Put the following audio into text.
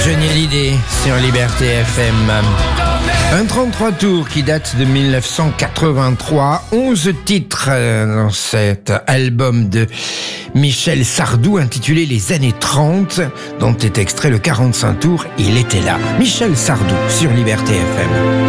Johnny Hallyday sur Liberté FM. Un 33 tours qui date de 1983. 11 titres dans cet album de Michel Sardou intitulé Les années 30, dont est extrait le 45 tours. Il était là. Michel Sardou sur Liberté FM.